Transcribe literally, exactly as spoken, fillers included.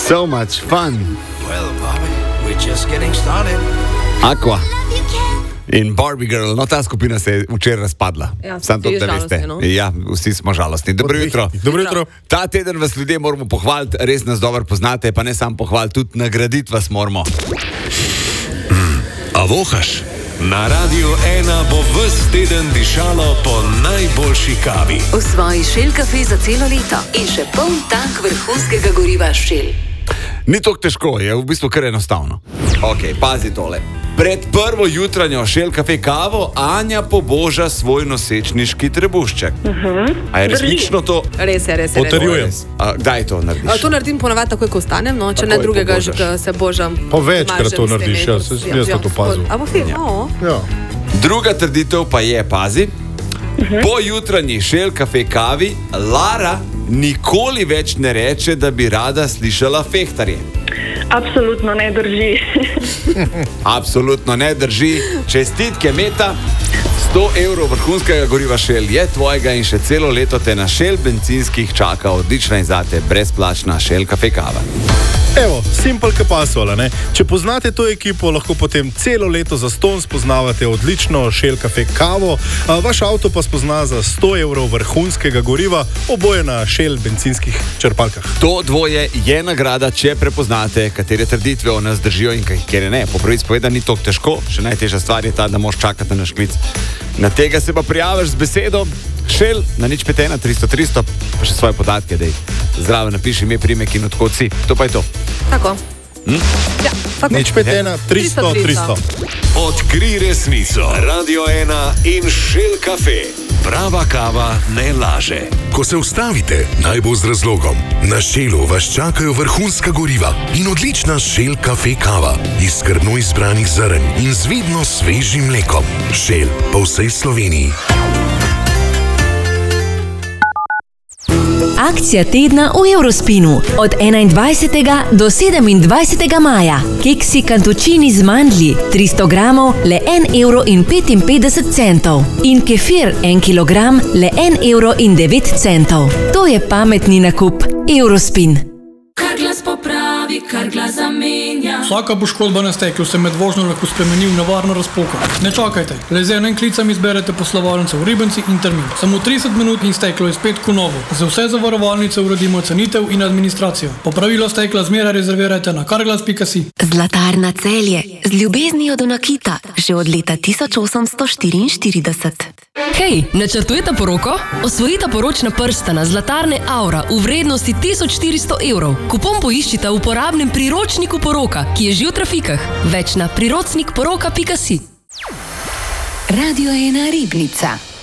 So much fun. Well, Bobby, we're just getting started. Aqua. In Barbie Girl, no ta skupina se je včeraj razpadla. Ja, Sam to, da veste. No? Ja, vsi smo žalostni. Dobro jutro. Dobro jutro. Ta teden vas ljudje moramo pohvaliti, res nas dobro poznate, pa ne samo pohvaliti, tudi nagraditi vas moramo. Mm, a vohaš? Na Radiu ena bo ves teden dišalo po najboljši kavi. V svoji Shell kafe za celo leto in še poln tank vrhunskega goriva Shell. Ni tako težko, je v bistvu kar enostavno. Ok, pazi tole. Pred prvo jutranjo Shell kafe kavo Anja poboža svoj nosečniški trebušček. Uh-huh. A je resnično to? Res je, res je. Potrjujem. A, kdaj to narediš? A, to naredim ponavadi takoj, ko vstanem, no, če Takoj ne drugega, pobožaš. že se božam. Pa večkrat to mažem s narediš, temi- ja, se- jaz sem to opazil. A bo film, Ja. o. Ja. Druga trditev pa je, pazi, uh-huh. po jutranji Shell kafe kavi Lara nikoli več ne reče, da bi rada slišala fehtarje. Absolutno ne drži. Absolutno ne drži. Čestitke, Meta. sto evrov vrhunskega goriva Shell je tvojega in še celo leto te na Shell bencinskih čaka odlična in zate brezplačna Shell kafe kava. Evo, simple ke pasola, ne? Če poznate to ekipo, lahko potem celo leto za ston spoznavate odlično Shell kafe kavo, a vaš avto pa spozna za sto evrov vrhunskega goriva, oboje na Shell bencinskih črpalkah. To dvoje je nagrada, če prepoznate, katere trditve o nas držijo in katere ne. Po pravici povedano ni tako težko, še najtežja stvar je ta, da moraš čakati na naš klic. Na tega se pa prijaviš z besedo Shell na nič pet ena tristo tristo, pa še svoje podatke, dej. Zraven napiši ime, priimek in odkot si. To pa je to. Tako. Hm? Ja, tako. Nič pet ena tristo tristo. Odkrij resnico. Radio ena in Shell kafe. Prava kava ne laže. Ko se ustavite, naj bo z razlogom. Na Shellu vas čakajo vrhunska goriva in odlična Shell kafe kava iz skrbno izbranih zrn in z vidno svežim mlekom. Shell po vsej Sloveniji. Akcija tedna v Eurospinu. Od enaindvajsetega do sedemindvajsetega maja. Keksi kantučini z mandlji, tristo gramov, le en evro in petinpetdeset centov. In kefir, en kilogram, le en evro in devet centov. To je pametni nakup. Eurospin. Kar glas popravi, kar glas zamenja. Vsaka poškodba na steklu se med vožnjo lahko spremeni v nevarno razpoko. Ne čakajte, le z enim klicem izberete poslovalnico v Ribenci in termin. Samo trideset minut in steklo je spet konovo. Za vse zavarovalnice uredimo cenitev in administracijo. Popravilo stekla zmeraj rezervirajte na karglas pika si. Zlatarna Celje, z ljubeznijo do nakita, že od leta tisoč osemsto štiriinštirideset. Hej, načrtujete poroko? Osvojite poročna prstana Zlatarne Aura v vrednosti tisoč štiristo evrov. Kupon poiščite v uporabnem priročniku poroka, ki je že v trafikah. Več na prirocnik poroka pika si. Radio ena Ribnica.